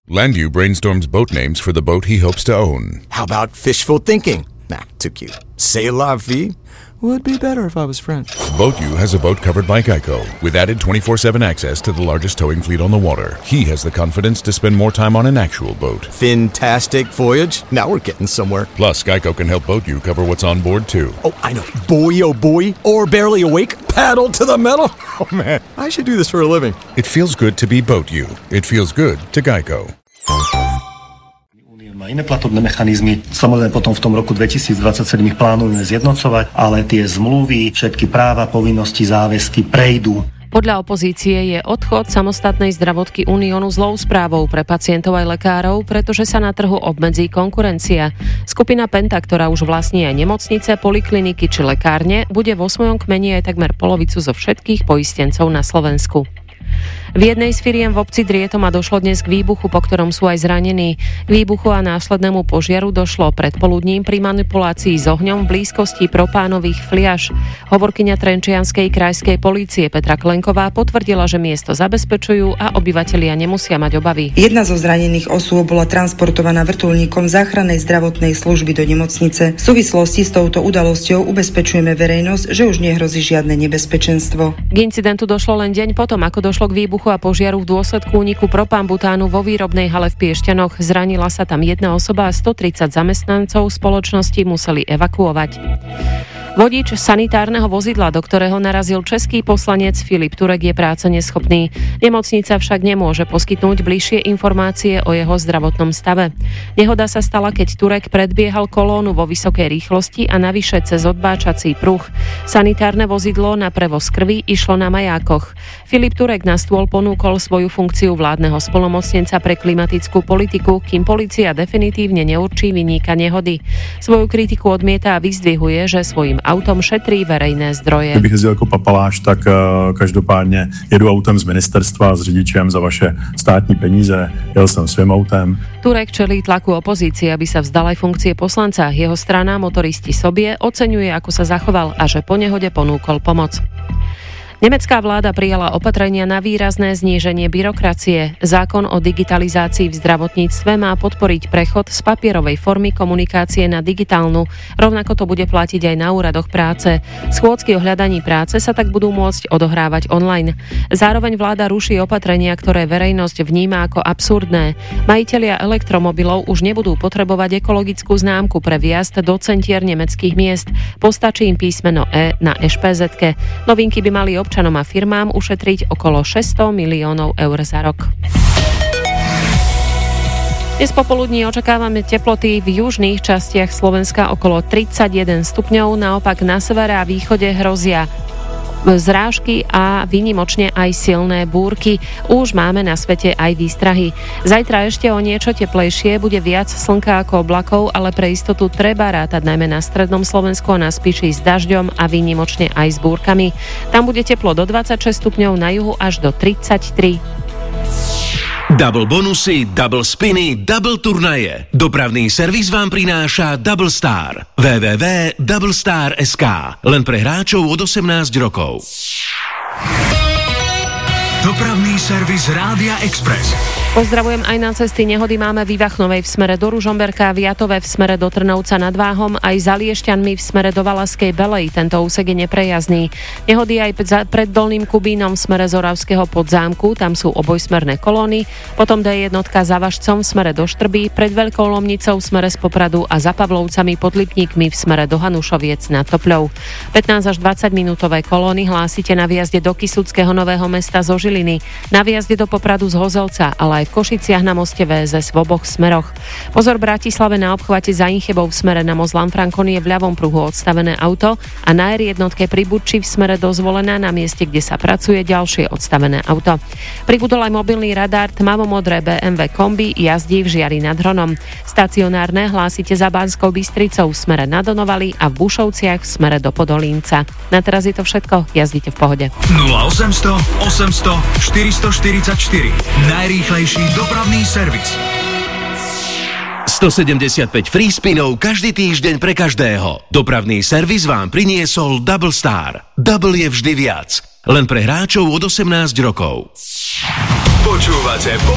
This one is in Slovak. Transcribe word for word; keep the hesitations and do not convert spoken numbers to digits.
Landu brainstorms boat names for the boat he hopes to own. How about fishful thinking? Nah, too cute. C'est la vie? Would be better if I was French. BoatU has a boat covered by Geico, with added twenty-four seven access to the largest towing fleet on the water. He has the confidence to spend more time on an actual boat. Fantastic voyage. Now we're getting somewhere. Plus, Geico can help BoatU cover what's on board, too. Oh, I know. Boy, oh boy. Or barely awake. Paddle to the metal. Oh, man. I should do this for a living. It feels good to be BoatU. It feels good to Geico. Má iné platobné mechanizmy. Samozrejme potom v tom roku dvetisícdvadsaťsedem ich plánujeme zjednocovať, ale tie zmluvy, všetky práva, povinnosti, záväzky prejdú. Podľa opozície je odchod samostatnej zdravotky Uniónu zlou správou pre pacientov aj lekárov, pretože sa na trhu obmedzí konkurencia. Skupina Penta, ktorá už vlastní aj nemocnice, polikliniky či lekárne, bude vo svojom kmeni aj takmer polovicu zo všetkých poistencov na Slovensku. V jednej z firiem v obci Drietoma došlo dnes k výbuchu, po ktorom sú aj zranení. K výbuchu a následnému požiaru došlo predpoludním pri manipulácii s ohňom v blízkosti propánových fliaš. Hovorkyňa Trenčianskej krajskej polície Petra Klenková potvrdila, že miesto zabezpečujú a obyvatelia nemusia mať obavy. Jedna zo zranených osôb bola transportovaná vrtuľníkom záchrannej zdravotnej služby do nemocnice. V súvislosti s touto udalosťou ubezpečujeme verejnosť, že už nehrozí žiadne nebezpečenstvo. K incidentu došlo len deň potom, ako došlo k výbuchu a požiaru v dôsledku úniku propambutánu vo výrobnej hale v Piešťanoch. Zranila sa tam jedna osoba a stotridsať zamestnancov spoločnosti museli evakuovať. Vodič sanitárneho vozidla, do ktorého narazil český poslanec Filip Turek, je práce neschopný. Nemocnica však nemôže poskytnúť bližšie informácie o jeho zdravotnom stave. Nehoda sa stala, keď Turek predbiehal kolónu vo vysokej rýchlosti a navyše cez odbáčací pruh. Sanitárne vozidlo na prevoz krvi išlo na majákoch. Filip Turek na stôl ponúkol svoju funkciu vládneho splnomocnenca pre klimatickú politiku, kým polícia definitívne neurčí vinníka nehody. Svoju kritiku odmieta a vyzdvihuje, že svojim autom šetrí verejné zdroje. Kdybych jezdil jako papaláš, tak uh, každopádně jedu autem z ministerstva s řidičem za vaše státní peníze. Jel jsem svým autem. Turek čelí tlaku opozície, aby sa vzdal aj funkcie poslanca. Jeho strana Motoristi Sobie oceňuje, ako sa zachoval a že po nehode ponúkol pomoc. Nemecká vláda prijala opatrenia na výrazné zníženie byrokracie. Zákon o digitalizácii v zdravotníctve má podporiť prechod z papierovej formy komunikácie na digitálnu. Rovnako to bude platiť aj na úradoch práce. Schôdzky o hľadaní práce sa tak budú môcť odohrávať online. Zároveň vláda ruší opatrenia, ktoré verejnosť vníma ako absurdné. Majitelia elektromobilov už nebudú potrebovať ekologickú známku pre vjazd do centier nemeckých miest. Postačí im písmeno E na eš pé zetke. Novinky by mali občanom a firmám ušetriť okolo šesťsto miliónov eur za rok. Dnes popoludní očakávame teploty v južných častiach Slovenska okolo tridsaťjeden stupňov, naopak na severe a východe hrozia zrážky a výnimočne aj silné búrky. Už máme na svete aj výstrahy. Zajtra ešte o niečo teplejšie, bude viac slnka ako oblakov, ale pre istotu treba rátať najmä na strednom Slovensku a na Spiši s dažďom a výnimočne aj s búrkami. Tam bude teplo do dvadsaťšesť stupňov, na juhu až do tridsaťtri. Double bonusy, double spiny, double turnaje. Dopravný servis vám prináša Double Star. w w w bodka double star bodka es ká. Len pre hráčov od osemnásť rokov. Dopravný servis Rádia Express. Pozdravujem, aj na cesty nehody máme v Ivachnovej v smere do Ružomberka, v Jatove v smere do Trnovca nad Váhom, aj za Liešťanmi v smere do Valašskej Belej. Tento úsek je neprejazdný. Nehody aj pred Dolným Kubínom v smere z Oravského Podzámku, tam sú obojsmerné kolóny, potom dé jedna za Važcom v smere do Štrby, pred Veľkou Lomnicou v smere z Popradu a za Pavlovcami pod Lipníkmi v smere do Hanušoviec nad Topľou. pätnásť až dvadsať minútové kolóny hlásite na výjazde do Kysuckého Nového Mesta zo Žiliny, na výjazde do Popradu z Hozelca, ale aj v Košiciach na moste vé es es v oboch smeroch. Pozor, v Bratislave na obchvate za Inchebou v smere na most Lanfrankon je v ľavom pruhu odstavené auto a na er jedna pri Budči v smere do Zvolená na mieste, kde sa pracuje, ďalšie odstavené auto. Pribudol aj mobilný radár tmavomodré bé em vé kombi jazdí v Žiari nad Hronom. Stacionárne hlásite za Banskou Bystricou v smere na Donovali a v Bušovciach v smere do Podolínca. Na teraz je to všetko, jazdite v pohode. nula osemsto osemsto štyristoštyridsaťštyri. Najrýchlejší dopravný servis. stosedemdesiatpäť free spinov každý týždeň pre každého. Dopravný servis vám priniesol Double Star. Double je vždy viac. Len pre hráčov od osemnásť rokov. Počúvate